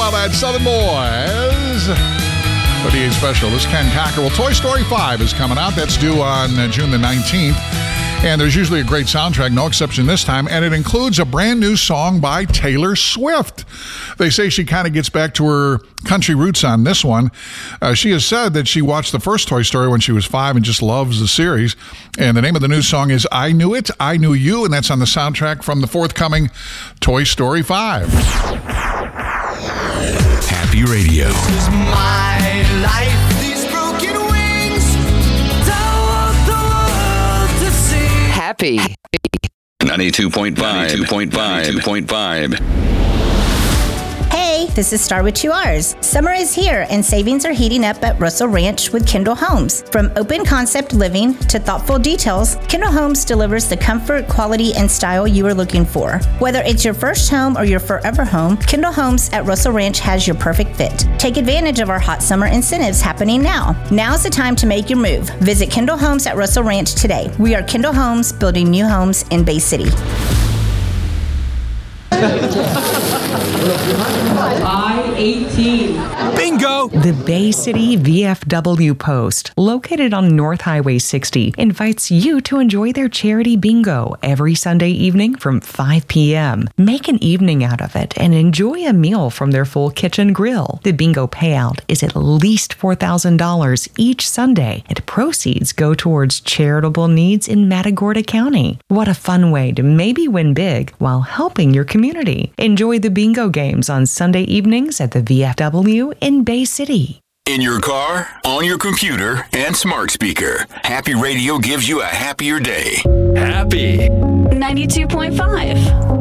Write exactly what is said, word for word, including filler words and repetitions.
call that Southern Boys. thirty-eight special. This is Ken Cocker. Well, Toy Story five is coming out. That's due on uh, June the nineteenth. And there's usually a great soundtrack, no exception this time. And it includes a brand new song by Taylor Swift. They say she kind of gets back to her country roots on this one. Uh, she has said that she watched the first Toy Story when she was five and just loves the series. And the name of the new song is I Knew It, I Knew You. And that's on the soundtrack from the forthcoming Toy Story five. Happy Radio. This is my life. These broken wings. Don't want the world to see. Happy. ninety-two point five. ninety-two point five. ninety-two point five. Hey, this is Star with two R's. Summer is here and savings are heating up at Russell Ranch with Kendall Homes. From open concept living to thoughtful details, Kendall Homes delivers the comfort, quality, and style you are looking for. Whether it's your first home or your forever home, Kendall Homes at Russell Ranch has your perfect fit. Take advantage of our hot summer incentives happening now. Now's the time to make your move. Visit Kendall Homes at Russell Ranch today. We are Kendall Homes, building new homes in Bay City. I eighteen. Bingo! The Bay City V F W Post, located on North Highway sixty, invites you to enjoy their charity bingo every Sunday evening from five p.m. Make an evening out of it and enjoy a meal from their full kitchen grill. The bingo payout is at least four thousand dollars each Sunday, and proceeds go towards charitable needs in Matagorda County. What a fun way to maybe win big while helping your community. Enjoy the bingo games on Sunday evenings at the V F W in Bay City. In your car, on your computer, and smart speaker, Happy Radio gives you a happier day. Happy. ninety-two point five.